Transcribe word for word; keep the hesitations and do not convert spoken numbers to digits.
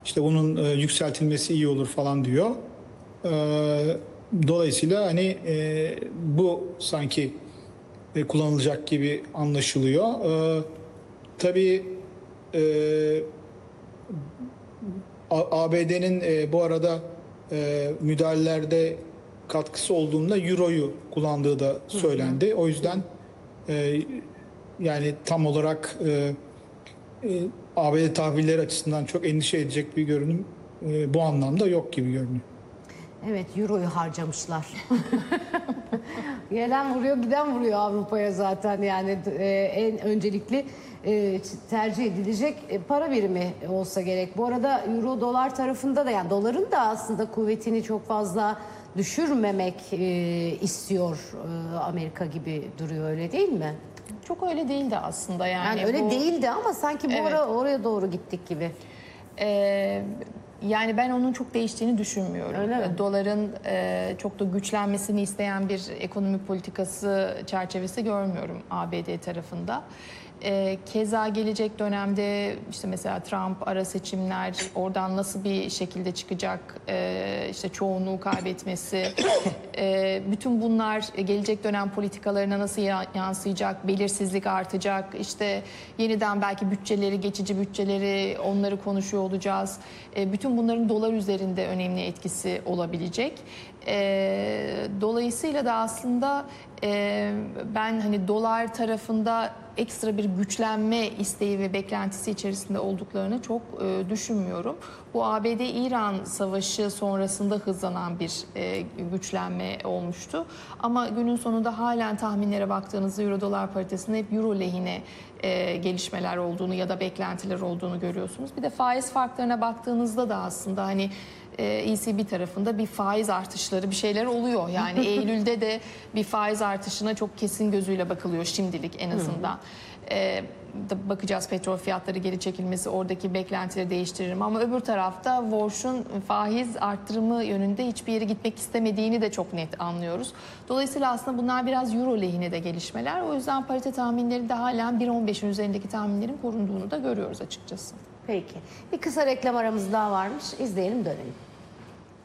İşte bunun e, yükseltilmesi iyi olur falan diyor. E, dolayısıyla hani e, bu sanki e, kullanılacak gibi anlaşılıyor. E, tabii e, A B D'nin e, bu arada e, müdahalelerde katkısı olduğunda Euro'yu kullandığı da söylendi. O yüzden e, yani tam olarak e, e, A B D tahvilleri açısından çok endişe edecek bir görünüm e, bu anlamda yok gibi görünüyor. Evet, Euro'yu harcamışlar. Gelen vuruyor, giden vuruyor Avrupa'ya zaten. Yani e, en öncelikli e, tercih edilecek e, para birimi olsa gerek. Bu arada Euro dolar tarafında da, yani doların da aslında kuvvetini çok fazla düşürmemek e, istiyor e, Amerika gibi duruyor, öyle değil mi? Çok öyle değildi aslında yani. Yani öyle bu, değildi ama sanki bu Evet. ara oraya doğru gittik gibi. Ee, yani ben onun çok değiştiğini düşünmüyorum. Öyle mi? Doların e, çok da güçlenmesini isteyen bir ekonomi politikası çerçevesi görmüyorum A B D tarafında. E, keza gelecek dönemde işte mesela Trump ara seçimler, oradan nasıl bir şekilde çıkacak, e, işte çoğunluğu kaybetmesi, e, bütün bunlar gelecek dönem politikalarına nasıl yansıyacak, belirsizlik artacak, işte yeniden belki bütçeleri, geçici bütçeleri, onları konuşuyor olacağız. E, bütün bunların dolar üzerinde önemli etkisi olabilecek. E, dolayısıyla da aslında e, ben hani dolar tarafında ekstra bir güçlenme isteği ve beklentisi içerisinde olduklarını çok e, düşünmüyorum. Bu A B D-İran savaşı sonrasında hızlanan bir e, güçlenme olmuştu. Ama günün sonunda halen tahminlere baktığınızda Euro-Dolar paritesinde hep Euro lehine e, gelişmeler olduğunu ya da beklentiler olduğunu görüyorsunuz. Bir de faiz farklarına baktığınızda da aslında hani E C B tarafında bir faiz artışları, bir şeyler oluyor. Yani Eylül'de de bir faiz artışına çok kesin gözüyle bakılıyor şimdilik en azından. E, bakacağız, petrol fiyatları geri çekilmesi oradaki beklentileri değiştirir mi? Ama öbür tarafta Warsh'un faiz arttırımı yönünde hiçbir yere gitmek istemediğini de çok net anlıyoruz. Dolayısıyla aslında bunlar biraz Euro lehine de gelişmeler. O yüzden parite tahminleri de halen bir on beşin üzerindeki tahminlerin korunduğunu da görüyoruz açıkçası. Peki. Bir kısa reklam aramız daha varmış. İzleyelim, dönelim.